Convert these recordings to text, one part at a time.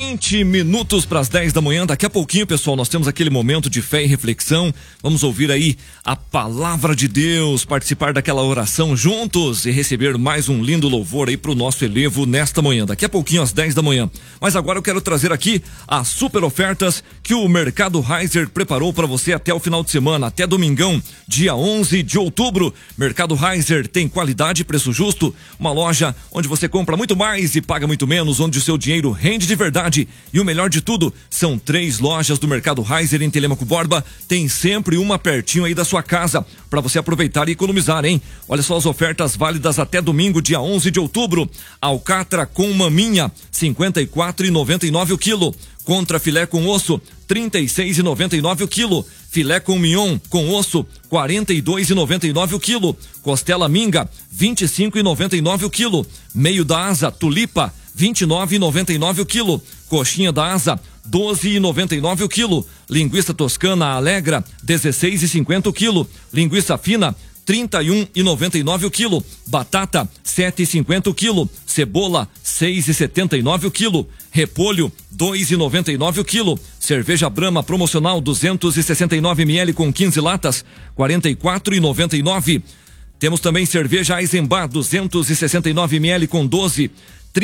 20 minutos para as 10 da manhã. Daqui a pouquinho, pessoal, nós temos aquele momento de fé e reflexão. Vamos ouvir aí a palavra de Deus, participar daquela oração juntos e receber mais um lindo louvor aí para o nosso elevo nesta manhã. Daqui a pouquinho, às 10 da manhã. Mas agora eu quero trazer aqui as super ofertas que o Mercado Reiser preparou para você até o final de semana, até domingão, dia 11 de outubro. Mercado Reiser tem qualidade e preço justo. Uma loja onde você compra muito mais e paga muito menos, onde o seu dinheiro rende de verdade. E o melhor de tudo, são 3 lojas do Mercado Reiser em Telêmaco Borba. Tem sempre uma pertinho aí da sua casa para você aproveitar e economizar, hein? Olha só as ofertas válidas até domingo, dia 11 de outubro. Alcatra com maminha, R$ 54,99 o quilo. Contra filé com osso, R$ 36,99 o quilo. Filé com mignon com osso, R$ 42,99 o quilo. Costela minga, R$ 25,99 o quilo. Meio da asa, tulipa, R$ 29,99 o quilo. Coxinha da asa, R$ 12,99 o quilo. Linguiça toscana Alegra, R$ 16,50 o quilo. Linguiça fina, R$ 31,99 o quilo. Batata, R$ 7,50 o quilo. Cebola, R$ 6,79 o quilo. Repolho, R$ 2,99 o quilo. Cerveja Brahma promocional 269 ml com 15 latas, R$ 44,99. Temos também cerveja Eisenbach 269 ml com 12, R$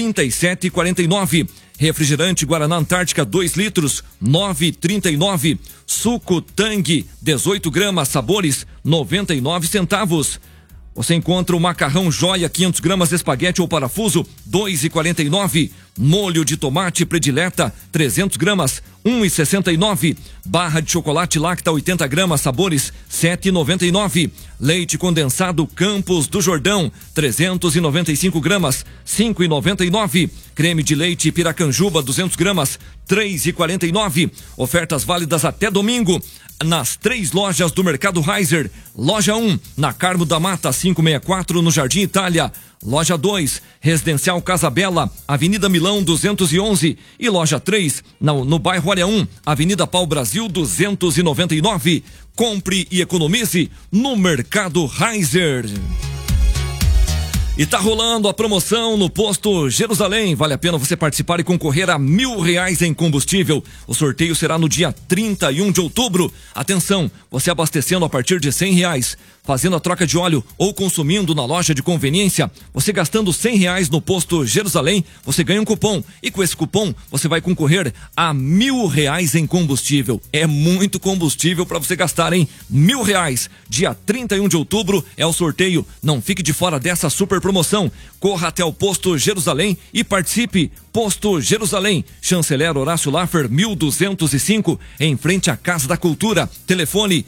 37,49. Refrigerante Guaraná Antártica 2 litros, R$ 9,39. Suco Tang 18 gramas, sabores, 99 centavos. Você encontra o macarrão Joia 500 gramas espaguete ou parafuso, R$ 2,49. Molho de tomate predileta 300 gramas, R$ 1,69. Barra de chocolate Lacta 80 gramas, sabores, R$ 7,99. Leite condensado Campos do Jordão 395 gramas, R$ 5,99. Creme de leite Piracanjuba 200 gramas, R$ 3,49. Ofertas válidas até domingo nas 3 lojas do Mercado Reiser. Loja 1, na Carmo da Mata 564, no Jardim Itália. Loja 2, Residencial Casa Bela, Avenida Milão 211. E loja 3, no bairro Área 1, Avenida Pau Brasil 299. Compre e economize no Mercado Reiser. E tá rolando a promoção no Posto Jerusalém. Vale a pena você participar e concorrer a R$1.000 em combustível. O sorteio será no dia 31 de outubro. Atenção, você abastecendo a partir de R$100, fazendo a troca de óleo ou consumindo na loja de conveniência, você gastando R$100 no Posto Jerusalém, você ganha um cupom. E com esse cupom, você vai concorrer a R$1.000 em combustível. É muito combustível para você gastar, hein? R$1.000. Dia 31 de outubro é o sorteio. Não fique de fora dessa super promoção. Corra até o Posto Jerusalém e participe. Posto Jerusalém, Chanceler Horácio Laffer, 1205, em frente à Casa da Cultura. Telefone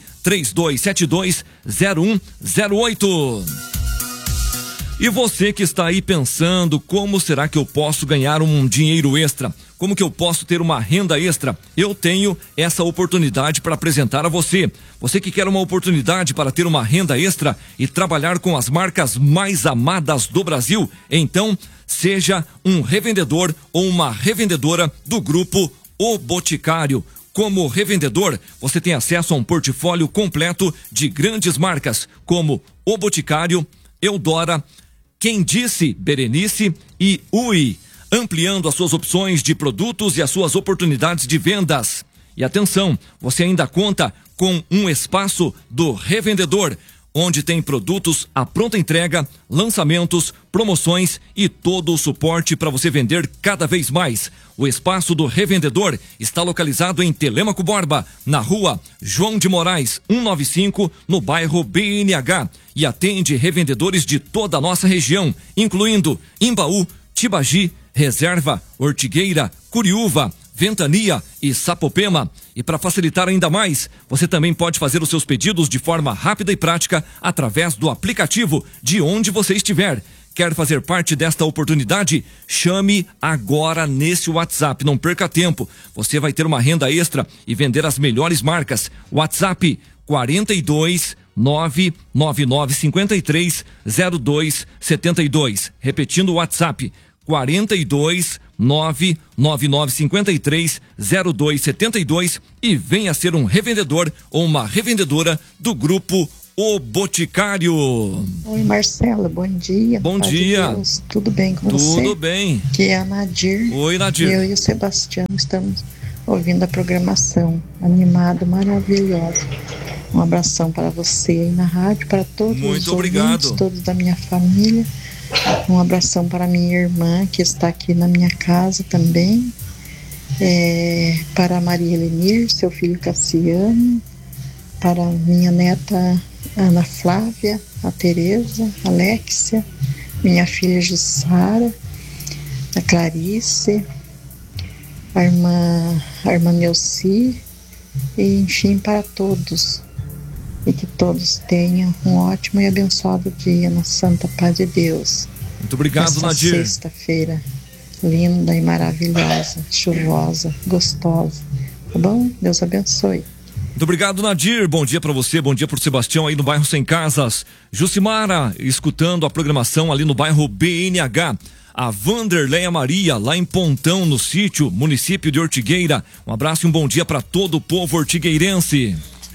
3272-0108. E você que está aí pensando, como será que eu posso ganhar um dinheiro extra? Como que eu posso ter uma renda extra? Eu tenho essa oportunidade para apresentar a você. Você que quer uma oportunidade para ter uma renda extra e trabalhar com as marcas mais amadas do Brasil, então seja um revendedor ou uma revendedora do grupo O Boticário. Como revendedor, você tem acesso a um portfólio completo de grandes marcas, como O Boticário, Eudora, Quem Disse, Berenice e UI, ampliando as suas opções de produtos e as suas oportunidades de vendas. E atenção, você ainda conta com um espaço do revendedor, onde tem produtos à pronta entrega, lançamentos, promoções e todo o suporte para você vender cada vez mais. O espaço do revendedor está localizado em Telêmaco Borba, na rua João de Moraes, 195, no bairro BNH, e atende revendedores de toda a nossa região, incluindo Imbaú, Tibagi, Reserva, Ortigueira, Curiúva, Ventania e Sapopema. E para facilitar ainda mais, você também pode fazer os seus pedidos de forma rápida e prática através do aplicativo de onde você estiver. Quer fazer parte desta oportunidade? Chame agora nesse WhatsApp, não perca tempo. Você vai ter uma renda extra e vender as melhores marcas. WhatsApp 42 99953 0272. Repetindo o WhatsApp 42 99953 0272 e venha ser um revendedor ou uma revendedora do grupo o Boticário. Oi, Marcelo, bom dia. Bom dia. Deus. Tudo bem com você? Tudo bem. Que é a Nadir. Oi, Nadir. Eu e o Sebastião estamos ouvindo a programação animada, maravilhosa. Um abração para você aí na rádio, para todos Muito os obrigado. ouvintes, todos da minha família. Um abração para minha irmã, que está aqui na minha casa também. Para a Maria Elenir, seu filho Cassiano, para minha neta Ana Flávia, a Tereza, a Alexia, minha filha Jussara, a Clarice, a irmã Neuci, e enfim, para todos. E que todos tenham um ótimo e abençoado dia na santa paz de Deus. Muito obrigado, Nadir. Sexta-feira linda e maravilhosa, chuvosa, gostosa. Tá bom? Deus abençoe. Muito obrigado, Nadir. Bom dia para você, bom dia pro Sebastião aí no bairro Sem Casas. Jucimara, escutando a programação ali no bairro BNH. A Vanderleia Maria, lá em Pontão, no sítio, município de Ortigueira. Um abraço e um bom dia para todo o povo ortigueirense.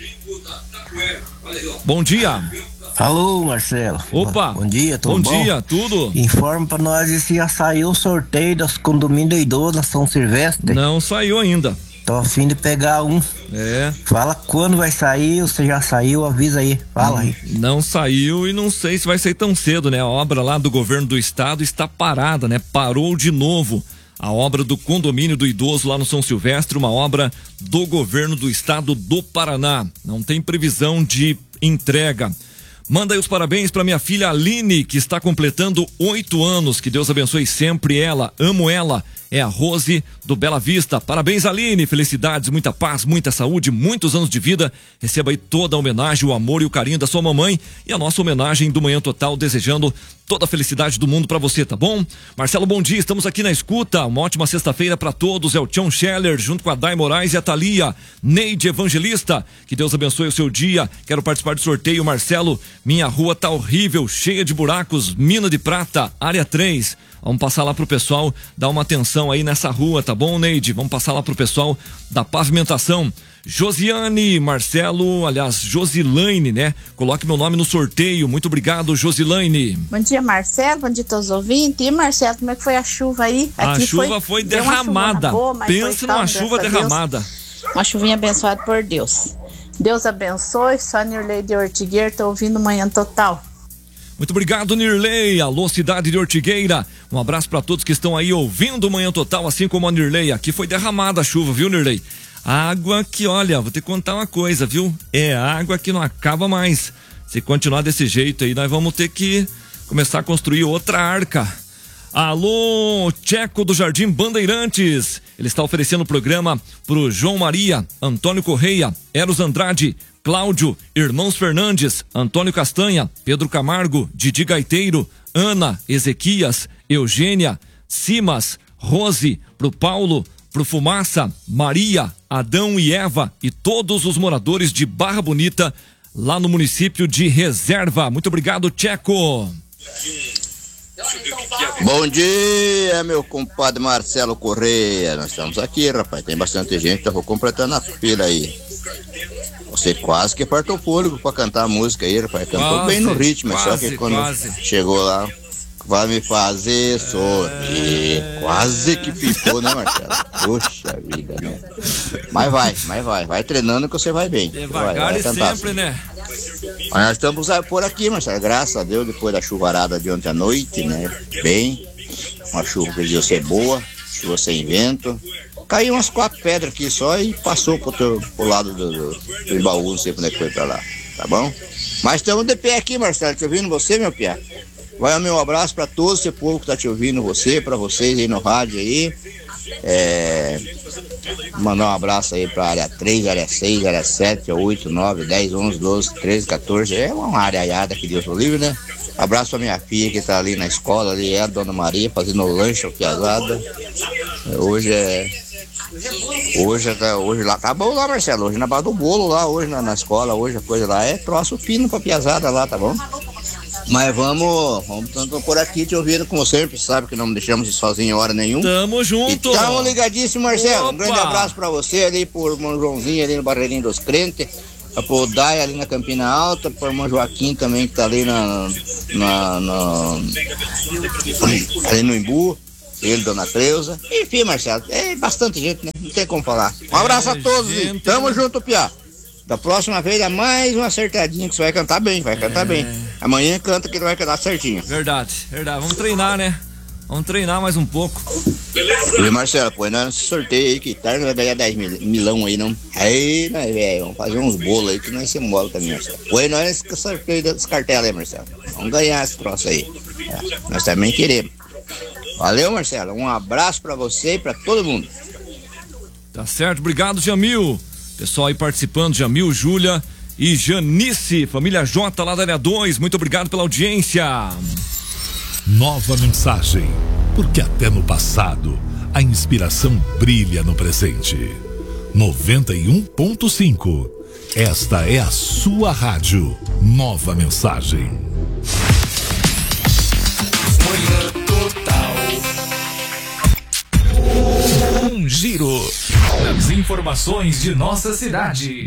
Bom dia. Alô, Marcelo. Opa. Bom dia, tudo bom? Bom dia, tudo. Informa pra nós se já saiu o sorteio das condomínio do idoso da São Silvestre. Não saiu ainda. Tô a fim de pegar um. Fala quando vai sair, você já saiu, avisa aí. Fala aí. Não saiu e não sei se vai sair tão cedo, né? A obra lá do governo do estado está parada, né? Parou de novo. A obra do condomínio do idoso lá no São Silvestre, uma obra do governo do estado do Paraná. Não tem previsão de entrega. Manda aí os parabéns para minha filha Aline, que está completando 8 anos. Que Deus abençoe sempre ela. Amo ela. É a Rose do Bela Vista. Parabéns, Aline. Felicidades, muita paz, muita saúde, muitos anos de vida. Receba aí toda a homenagem, o amor e o carinho da sua mamãe. E a nossa homenagem do Manhã Total, desejando toda a felicidade do mundo para você, tá bom? Marcelo, bom dia. Estamos aqui na escuta. Uma ótima sexta-feira para todos. É o Tião Scheller, junto com a Dai Moraes e a Thalia. Neide Evangelista. Que Deus abençoe o seu dia. Quero participar do sorteio, Marcelo. Minha rua tá horrível, cheia de buracos. Mina de Prata, área 3. Vamos passar lá pro pessoal, dar uma atenção aí nessa rua, tá bom, Neide? Vamos passar lá pro pessoal da pavimentação. Josiane, Marcelo, aliás, Josilaine, né? Coloque meu nome no sorteio. Muito obrigado, Josilaine. Bom dia, Marcelo. Bom dia a todos os ouvintes. E, Marcelo, como é que foi a chuva aí? Aqui a chuva foi derramada. Pensa numa chuva derramada. Uma chuvinha abençoada por Deus. Deus abençoe. Só Nirlei de Ortigueira, tô ouvindo Manhã Total. Muito obrigado, Nirlei. Alô, cidade de Ortigueira. Um abraço para todos que estão aí ouvindo o Manhã Total, assim como a Nirlei. Aqui foi derramada a chuva, viu, Nirlei? Água que, olha, vou ter que contar uma coisa, viu? É água que não acaba mais. Se continuar desse jeito aí, nós vamos ter que começar a construir outra arca. Alô, Tcheco do Jardim Bandeirantes. Ele está oferecendo o programa pro João Maria, Antônio Correia, Eros Andrade, Cláudio, Irmãos Fernandes, Antônio Castanha, Pedro Camargo, Didi Gaiteiro, Ana, Ezequias, Eugênia, Simas, Rose, pro Paulo, pro Fumaça, Maria, Adão e Eva e todos os moradores de Barra Bonita, lá no município de Reserva. Muito obrigado, Tcheco. Bom dia, meu compadre Marcelo Correia. Nós estamos aqui, rapaz. Tem bastante gente, eu vou completando a fila aí. Você quase que apertou o fôlego pra cantar a música aí, rapaz. Cantou bem no ritmo, só que quando chegou lá, vai me fazer sorrir. Quase que pipou, né, Marcelo? Poxa vida, né? Mas vai treinando que você vai bem. Devagar e sempre, assim, né? Mas nós estamos por aqui, Marcelo, graças a Deus, depois da chuvarada de ontem à noite, né? Bem, uma chuva que devia ser boa, chuva sem vento. Caiu umas 4 pedras aqui só e passou pro lado do Imbaú, não sei quando é que foi pra lá, tá bom? Mas estamos de pé aqui, Marcelo, te ouvindo você, meu piá. Vai o meu abraço pra todo esse povo que tá te ouvindo, pra vocês aí no rádio aí. Mandar um abraço aí pra área 3, área 6, área 7, 8, 9, 10, 11, 12, 13, 14. É uma área que Deus o livre, né? Abraço pra minha filha que tá ali na escola, ali é a Dona Maria, fazendo lanche, piazada. Hoje lá, tá bom lá, Marcelo, hoje na base do bolo lá, hoje na escola, hoje a coisa lá é troço fino pra piazada lá, tá bom? Mas vamos por aqui te ouvindo como sempre, sabe que não me deixamos sozinho hora nenhuma. Tamo junto. E tamo ligadíssimo, Marcelo. Opa. Um grande abraço pra você ali, por irmão Joãozinho ali no Barreirinho dos Crentes. a Podai ali na Campina Alta, pro irmão Joaquim também, que tá ali ali no Imbu, ele, Dona Creuza. Enfim, Marcelo, é bastante gente, né? Não tem como falar. Um abraço a todos, gente, tamo junto, Piá. Da próxima vez é mais uma acertadinha que você vai cantar bem, bem. Amanhã canta que ele vai cantar certinho. Verdade. Vamos treinar, né? Vamos treinar mais um pouco. E Marcelo, pô, nós nesse sorteio aí, que tarde não vai ganhar 10 milão aí, não. Aí, nós, velho, vamos fazer uns bolos aí que nós se mola também, Marcelo. Põe nós nesse sorteio das cartelas aí, Marcelo. Vamos ganhar esse troço aí. Nós também queremos. Valeu, Marcelo. Um abraço pra você e pra todo mundo. Tá certo, obrigado, Jamil. Pessoal aí participando, Jamil, Júlia e Janice, família J lá da área 2, muito obrigado pela audiência. Nova mensagem, porque até no passado a inspiração brilha no presente. 91.5, esta é a sua rádio. Nova mensagem. Manhã Total. Um giro das informações de nossa cidade.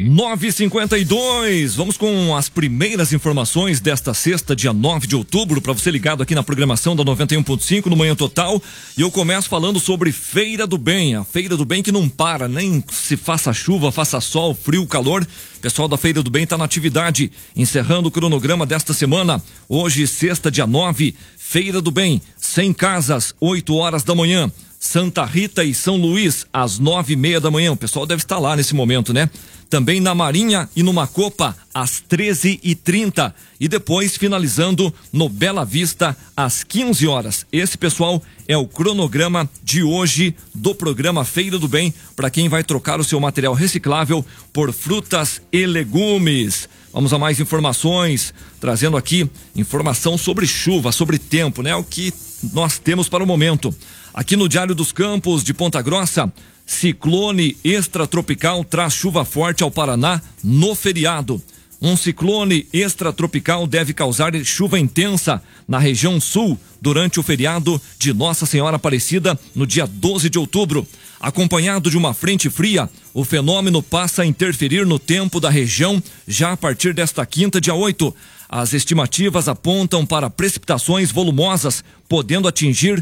9h52, vamos com as primeiras informações desta sexta, dia 9 de outubro, para você ligado aqui na programação da 91.5 no Manhã Total. E eu começo falando sobre Feira do Bem, a Feira do Bem que não para, nem se faça chuva, faça sol, frio, calor. O pessoal da Feira do Bem está na atividade, encerrando o cronograma desta semana. Hoje, sexta, dia 9, Feira do Bem, 100 casas, 8 horas da manhã. Santa Rita e São Luís, às 9h30 da manhã. O pessoal deve estar lá nesse momento, né? Também na Marinha e no Macopa, às 13h30. E depois finalizando no Bela Vista, às 15 horas. Esse, pessoal, é o cronograma de hoje do programa Feira do Bem, para quem vai trocar o seu material reciclável por frutas e legumes. Vamos a mais informações, trazendo aqui informação sobre chuva, sobre tempo, né? O que nós temos para o momento. Aqui no Diário dos Campos de Ponta Grossa, ciclone extratropical traz chuva forte ao Paraná no feriado. Um ciclone extratropical deve causar chuva intensa na região sul durante o feriado de Nossa Senhora Aparecida no dia 12 de outubro. Acompanhado de uma frente fria, o fenômeno passa a interferir no tempo da região já a partir desta quinta, dia 8. As estimativas apontam para precipitações volumosas, podendo atingir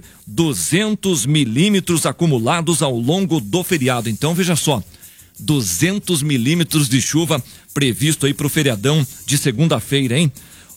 200 milímetros acumulados ao longo do feriado. Então, veja só, 200 milímetros de chuva previsto aí para o feriadão de segunda-feira, hein?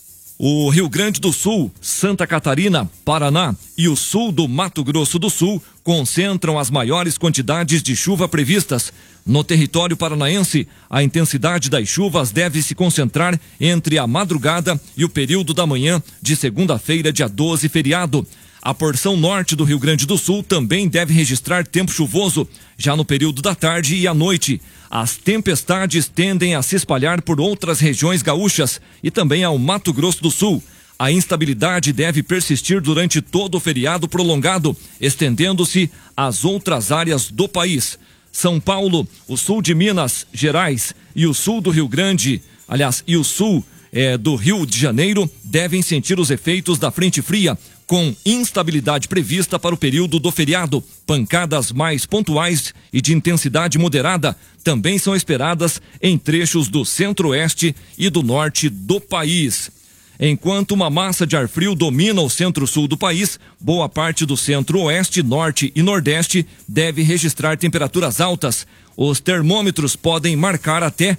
O Rio Grande do Sul, Santa Catarina, Paraná e o sul do Mato Grosso do Sul concentram as maiores quantidades de chuva previstas. No território paranaense, a intensidade das chuvas deve se concentrar entre a madrugada e o período da manhã de segunda-feira, dia 12, feriado. A porção norte do Rio Grande do Sul também deve registrar tempo chuvoso, já no período da tarde e à noite. As tempestades tendem a se espalhar por outras regiões gaúchas e também ao Mato Grosso do Sul. A instabilidade deve persistir durante todo o feriado prolongado, estendendo-se às outras áreas do país. São Paulo, o sul de Minas Gerais e o sul do Rio Grande, e o sul do Rio de Janeiro devem sentir os efeitos da frente fria, com instabilidade prevista para o período do feriado. Pancadas mais pontuais e de intensidade moderada também são esperadas em trechos do centro-oeste e do norte do país. Enquanto uma massa de ar frio domina o centro-sul do país, boa parte do centro-oeste, norte e nordeste deve registrar temperaturas altas. Os termômetros podem marcar até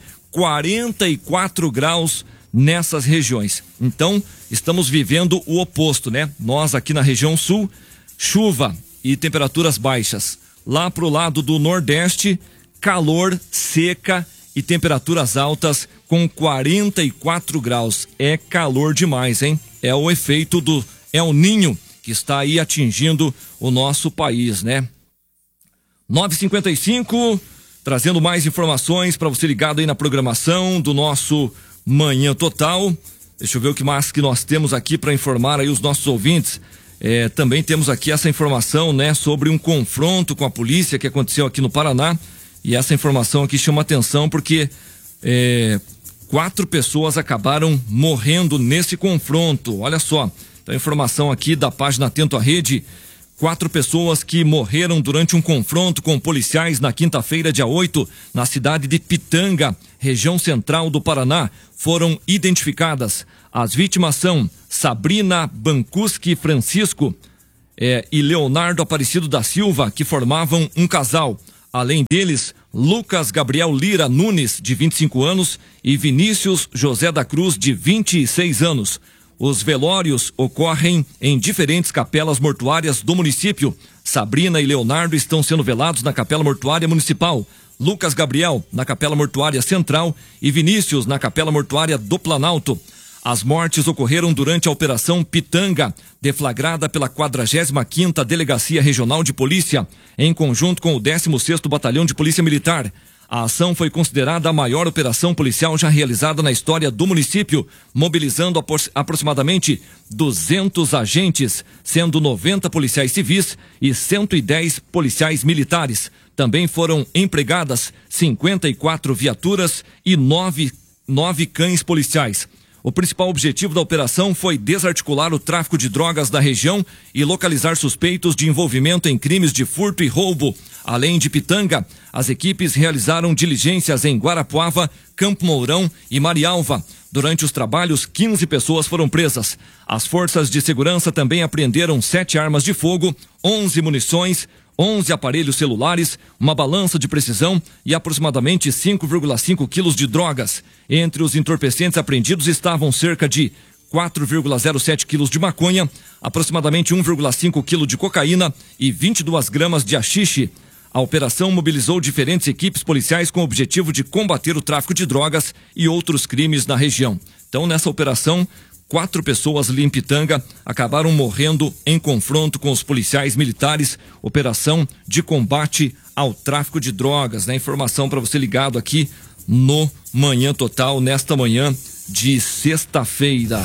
44 graus nessas regiões. Então, estamos vivendo o oposto, né? Nós aqui na região sul, chuva e temperaturas baixas. Lá pro lado do nordeste, calor, seca e temperaturas altas com 44 graus. É calor demais, hein? É o efeito do El Niño que está aí atingindo o nosso país, né? 9h55, trazendo mais informações para você ligado aí na programação do nosso Manhã Total. Deixa eu ver o que mais que nós temos aqui para informar aí os nossos ouvintes. Também temos aqui essa informação, né, sobre um confronto com a polícia que aconteceu aqui no Paraná. E essa informação aqui chama atenção porque 4 pessoas acabaram morrendo nesse confronto. Olha só, então a informação aqui da página Atento à Rede. 4 pessoas que morreram durante um confronto com policiais na quinta-feira, dia 8, na cidade de Pitanga, região central do Paraná, foram identificadas. As vítimas são Sabrina Bancuski Francisco e Leonardo Aparecido da Silva, que formavam um casal. Além deles, Lucas Gabriel Lira Nunes, de 25 anos, e Vinícius José da Cruz, de 26 anos. Os velórios ocorrem em diferentes capelas mortuárias do município. Sabrina e Leonardo estão sendo velados na Capela Mortuária Municipal. Lucas Gabriel, na Capela Mortuária Central, e Vinícius, na Capela Mortuária do Planalto. As mortes ocorreram durante a Operação Pitanga, deflagrada pela 45ª Delegacia Regional de Polícia, em conjunto com o 16º Batalhão de Polícia Militar. A ação foi considerada a maior operação policial já realizada na história do município, mobilizando aproximadamente 200 agentes, sendo 90 policiais civis e 110 policiais militares. Também foram empregadas 54 viaturas e 9 cães policiais. O principal objetivo da operação foi desarticular o tráfico de drogas da região e localizar suspeitos de envolvimento em crimes de furto e roubo. Além de Pitanga, as equipes realizaram diligências em Guarapuava, Campo Mourão e Marialva. Durante os trabalhos, 15 pessoas foram presas. As forças de segurança também apreenderam 7 armas de fogo, 11 munições, 11 aparelhos celulares, uma balança de precisão e aproximadamente 5,5 quilos de drogas. Entre os entorpecentes apreendidos estavam cerca de 4,07 quilos de maconha, aproximadamente 1,5 quilo de cocaína e 22 gramas de haxixe. A operação mobilizou diferentes equipes policiais com o objetivo de combater o tráfico de drogas e outros crimes na região. Então, nessa operação, 4 pessoas ali em Pitanga acabaram morrendo em confronto com os policiais militares. Operação de combate ao tráfico de drogas, né? Informação para você ligado aqui no Manhã Total, nesta manhã de sexta-feira.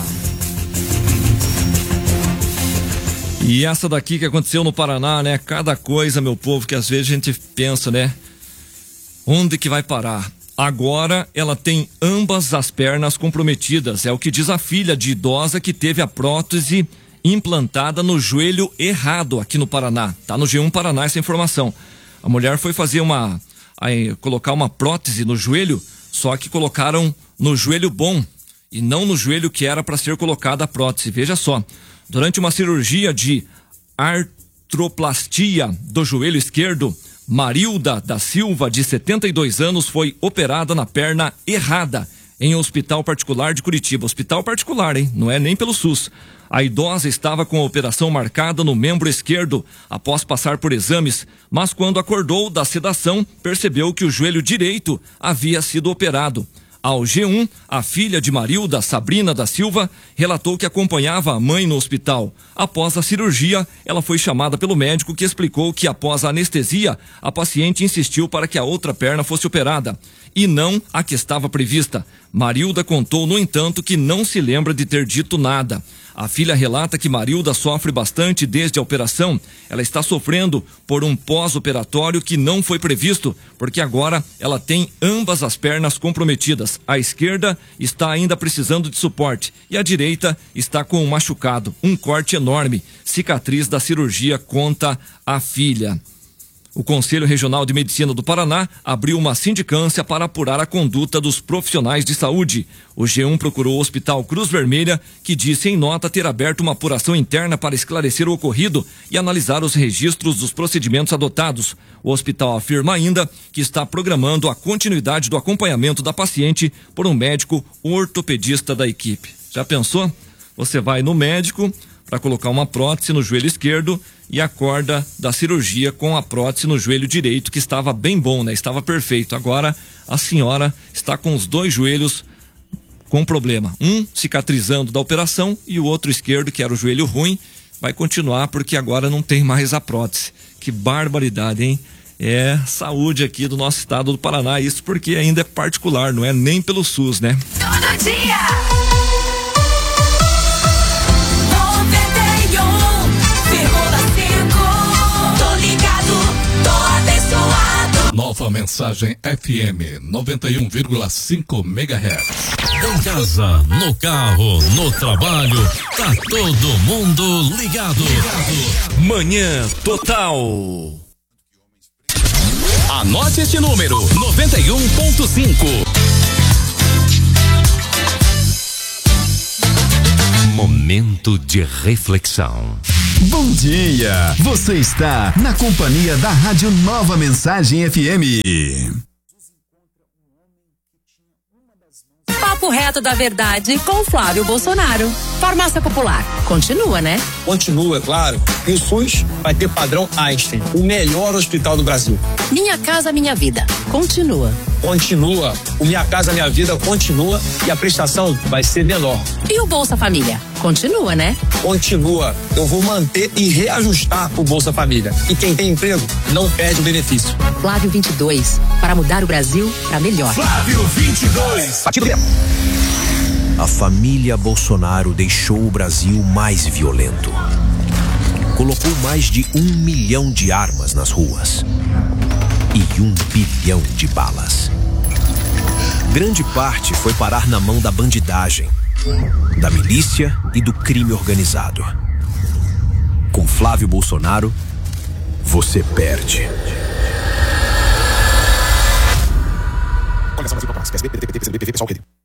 E essa daqui que aconteceu no Paraná, né? Cada coisa, meu povo, que às vezes a gente pensa, né? Onde que vai parar? Agora ela tem ambas as pernas comprometidas. É o que diz a filha de idosa que teve a prótese implantada no joelho errado aqui no Paraná. Tá no G1 Paraná essa informação. A mulher foi fazer colocar uma prótese no joelho, só que colocaram no joelho bom e não no joelho que era para ser colocada a prótese. Veja só, durante uma cirurgia de artroplastia do joelho esquerdo, Marilda da Silva, de 72 anos, foi operada na perna errada em um hospital particular de Curitiba. Hospital particular, hein? Não é nem pelo SUS. A idosa estava com a operação marcada no membro esquerdo após passar por exames, mas quando acordou da sedação, percebeu que o joelho direito havia sido operado. Ao G1, a filha de Marilda, Sabrina da Silva, relatou que acompanhava a mãe no hospital. Após a cirurgia, ela foi chamada pelo médico, que explicou que após a anestesia, a paciente insistiu para que a outra perna fosse operada e não a que estava prevista. Marilda contou, no entanto, que não se lembra de ter dito nada. A filha relata que Marilda sofre bastante desde a operação. Ela está sofrendo por um pós-operatório que não foi previsto, porque agora ela tem ambas as pernas comprometidas. A esquerda está ainda precisando de suporte e a direita está com um machucado, um corte enorme, cicatriz da cirurgia, conta a filha. O Conselho Regional de Medicina do Paraná abriu uma sindicância para apurar a conduta dos profissionais de saúde. O G1 procurou o Hospital Cruz Vermelha, que disse em nota ter aberto uma apuração interna para esclarecer o ocorrido e analisar os registros dos procedimentos adotados. O hospital afirma ainda que está programando a continuidade do acompanhamento da paciente por um médico ortopedista da equipe. Já pensou? Você vai no médico para colocar uma prótese no joelho esquerdo e acorda da cirurgia com a prótese no joelho direito, que estava bem bom, né? Estava perfeito. Agora a senhora está com os 2 joelhos com problema. Um cicatrizando da operação e o outro esquerdo, que era o joelho ruim, vai continuar porque agora não tem mais a prótese. Que barbaridade, hein? É saúde aqui do nosso estado do Paraná. Isso porque ainda é particular, não é nem pelo SUS, né? Todo dia! Nova Nova Mensagem FM 91,5 MHz. Em casa, no carro, no trabalho, tá todo mundo ligado. Manhã Total. Anote este número: 91.5. Momento de reflexão. Bom dia! Você está na companhia da Rádio Nova Mensagem FM. Papo reto da verdade com Flávio Bolsonaro. Farmácia Popular. Continua, né? Continua, claro. E o SUS vai ter padrão Einstein, o melhor hospital do Brasil. Minha Casa Minha Vida. Continua. Continua. O Minha Casa Minha Vida continua e a prestação vai ser menor. E o Bolsa Família? Continua, né? Continua. Eu vou manter e reajustar o Bolsa Família. E quem tem emprego não perde o benefício. Flávio 22. Para mudar o Brasil para melhor. Flávio 22. Partido mesmo. A família Bolsonaro deixou o Brasil mais violento. Colocou mais de 1 milhão de armas nas ruas e 1 bilhão de balas. Grande parte foi parar na mão da bandidagem, da milícia e do crime organizado. Com Flávio Bolsonaro, você perde. Coligação Brasil Popular, PSB, PDT, PCdoB, PV, PSOL, Rede.